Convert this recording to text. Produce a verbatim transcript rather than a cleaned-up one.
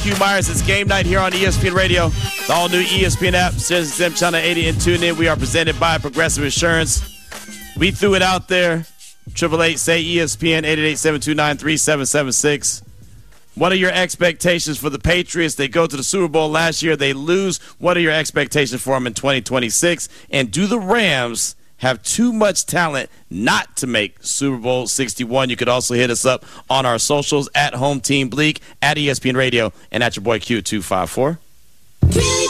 Q Myers, it's game night here on E S P N Radio. The all-new E S P N app, Sirius X M Channel eighty, and tune in. We are presented by Progressive Insurance. We threw it out there. Triple eight say E S P N, eight eight eight, seven two nine, three seven seven six. What are your expectations for the Patriots? They go to the Super Bowl last year. They lose. What are your expectations for them in twenty twenty-six? And do the Rams have too much talent not to make Super Bowl sixty-one? You could also hit us up on our socials at Home Team Bleak, at E S P N Radio, and at your boy Q two five four.